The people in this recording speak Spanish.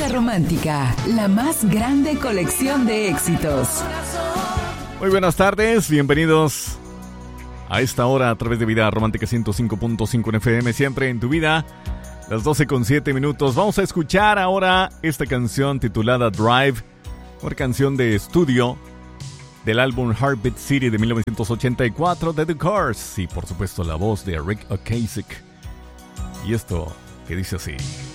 Vida Romántica, la más grande colección de éxitos. Muy buenas tardes, bienvenidos a esta hora a través de Vida Romántica 105.5 en FM, siempre en tu vida, las 12:07. Vamos a escuchar ahora esta canción titulada Drive, una canción de estudio del álbum Heartbeat City de 1984 de The Cars, y por supuesto la voz de Rick Ocasek. Y esto que dice así.